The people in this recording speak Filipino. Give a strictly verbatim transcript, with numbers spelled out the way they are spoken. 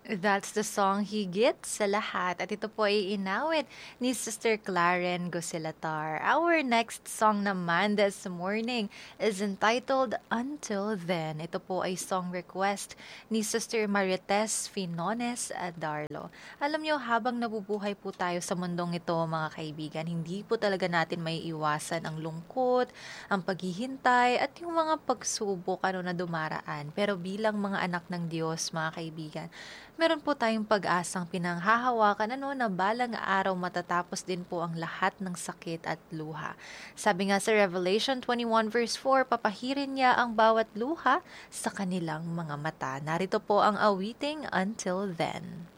That's the song Higit sa Lahat. At ito po ay inawit ni Sister Claren Gosilatar. Our next song naman this morning is entitled Until Then. Ito po ay song request ni Sister Marites Finones Adarlo. Alam nyo, habang nabubuhay po tayo sa mundong ito, mga kaibigan, hindi po talaga natin may iwasan ang lungkot, ang paghihintay, at yung mga pagsubok ano na dumaraan. Pero bilang mga anak ng Diyos, mga kaibigan, meron po tayong pag-asang pinanghahawakan ano na balang araw matatapos din po ang lahat ng sakit at luha. Sabi nga sa Revelation twenty-one verse four, papahirin niya ang bawat luha sa kanilang mga mata. Narito po ang awiting Until Then.